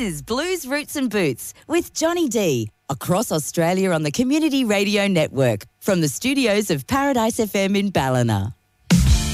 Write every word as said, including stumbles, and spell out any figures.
is Blues, Roots and Boots with Johnny D across Australia on the Community Radio Network from the studios of Paradise F M in Ballina.